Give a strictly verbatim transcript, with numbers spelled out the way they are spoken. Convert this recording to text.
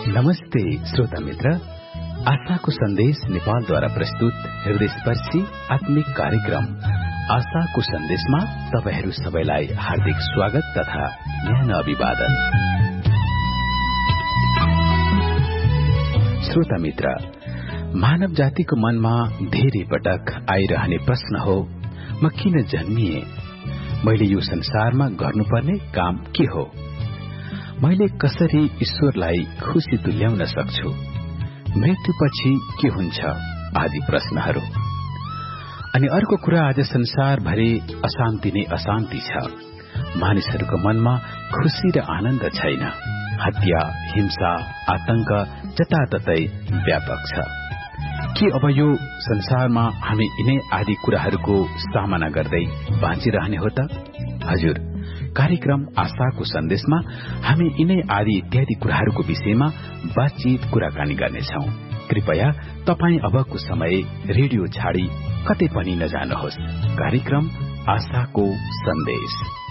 नमस्ते श्रोता मित्र, आशाको सन्देश नेपालद्वारा प्रस्तुत हृदयस्पर्शी आत्मिक कार्यक्रम आशाको सन्देशमा तपाईहरू सबैलाई हार्दिक स्वागत तथा न्यानो अभिवादन। श्रोता मित्र, मानव जातिको मनमा धेरै पटक आइरहने प्रश्न हो, म किन जन्मिए? मैले यो संसारमा गर्नुपर्ने काम के हो? मैले कसरी ईश्वरलाई खुशी तुल्याउन सक्छु? मृत्युपछि के हुन्छ? आदि प्रश्नहरू। अनि अर्को कुरा, आज संसारभरि अशान्ति नै अशान्ति छ। मानिसहरूको मनमा खुशी र आनन्द छैन। हत्या, हिंसा, आतंक जताततै व्यापक छ। के अब यो संसारमा हामी यिनै आदि कुराहरूको सामना गर्दै बाँचिरहने हो त? हजुर, कार्यक्रम आशाको सन्देशमा हामी यिनै आदि इत्यादि कुराहरूको विषयमा बातचित कुराकानी गर्नेछौं। कृपया तपाई अबको समय रेडियो छाडी कतै पनि नजानुहोस्। कार्यक्रम आशाको सन्देश।